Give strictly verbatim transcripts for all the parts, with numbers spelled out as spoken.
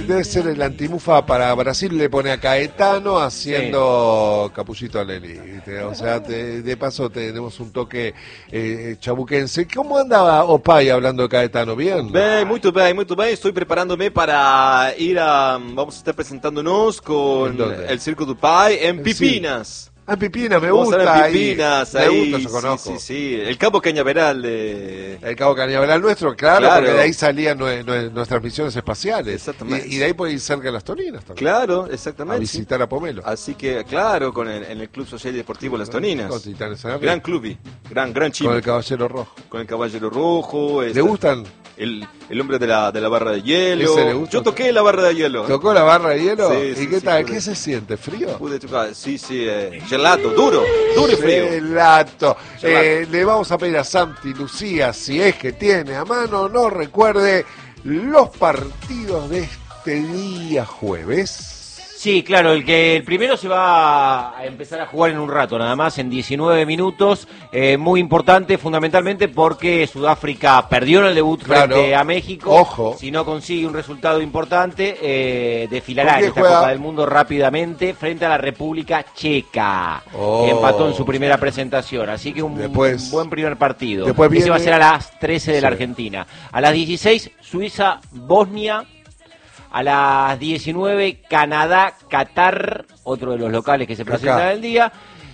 debe ser el antimufa para Brasil, le pone a Caetano haciendo sí. Capullito Aleli. O sea, te, de paso tenemos un toque eh, chabuquense. ¿Cómo andaba Opay hablando de Caetano? ¿Bien? Bem, muito bem, muito bem. Estoy preparándome para ir a... Vamos a estar presentándonos con el Circo do Pai en Pipinas. Sí. Ah, Pipinas, me gusta. Vamos a Pipinas, ahí. ahí. Me gusta, yo conozco. Sí, sí, sí. El Cabo Cañaveral. De... El Cabo Cañaveral nuestro, claro, claro, porque de ahí salían nue nue nuestras misiones espaciales. Exactamente. Y, y de ahí puede ir cerca de las Toninas también. Claro, exactamente. A visitar sí. a Pomelo. Así que, claro, con el, en el Club Social y Deportivo Las Toninas. Con Titanes Gran club, gran, gran chico. Con el Caballero Rojo. Con el Caballero Rojo. ¿Le gustan? El, el hombre de la, de la barra de hielo. Yo toqué la barra de hielo. ¿Tocó la barra de hielo? Sí, ¿Y sí, qué sí, tal? pude, ¿Qué se siente? ¿Frío? Pude tocar, sí, sí, eh, gelato, duro, duro y frío. Gelato. Eh, le vamos a pedir a Santi Lucía, si es que tiene a mano, no recuerde los partidos de este día jueves. Sí, claro, el que el primero se va a empezar a jugar en un rato, nada más, en diecinueve minutos, eh, muy importante, fundamentalmente porque Sudáfrica perdió en el debut claro. frente a México. Ojo. Si no consigue un resultado importante, eh, desfilará en esta juega? Copa del Mundo rápidamente frente a la República Checa. Oh. Empató en su primera presentación, así que un, después, un buen primer partido. Después viene... Ese va a ser a las trece de sí. la Argentina. A las dieciséis, Suiza, Bosnia. A las diecinueve, Canadá, Qatar, otro de los locales que se presenta el día.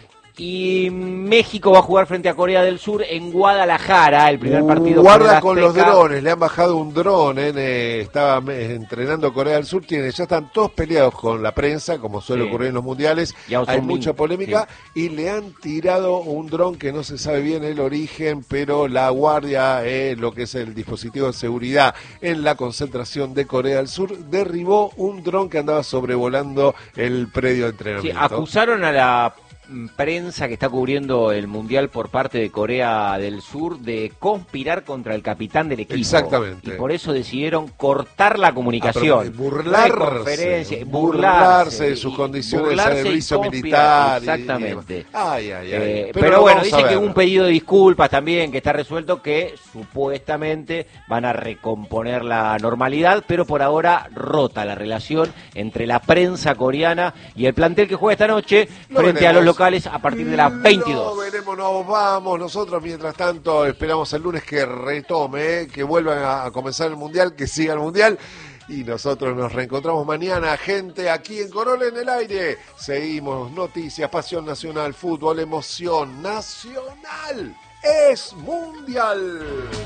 Y México va a jugar frente a Corea del Sur en Guadalajara, el primer partido. Guarda con los drones, le han bajado un dron, eh, estaba entrenando Corea del Sur, tiene, ya están todos peleados con la prensa, como suele sí. ocurrir en los mundiales, hay mucha polémica, sí. y le han tirado un dron que no se sabe bien el origen, pero la guardia, eh, lo que es el dispositivo de seguridad en la concentración de Corea del Sur, derribó un dron que andaba sobrevolando el predio de entrenamiento. Sí, acusaron a la prensa que está cubriendo el Mundial por parte de Corea del Sur de conspirar contra el capitán del equipo. Exactamente. Y por eso decidieron cortar la comunicación. Ah, burlarse, no conferencia, burlarse, burlarse de sus condiciones burlarse de servicio y militar. Exactamente. Y, ay, ay, ay. Eh, pero pero bueno, dice que hubo un pedido de disculpas también, que está resuelto, que supuestamente van a recomponer la normalidad, pero por ahora rota la relación entre la prensa coreana y el plantel que juega esta noche Lo frente veremos. a los locales a partir de las veintidós. No veremos, nos vamos. Nosotros, mientras tanto, esperamos el lunes que retome, eh, que vuelvan a, a comenzar el Mundial, que siga el Mundial. Y nosotros nos reencontramos mañana, gente, aquí en Corola en el Aire. Seguimos, noticias, pasión nacional, fútbol, emoción nacional. Es Mundial.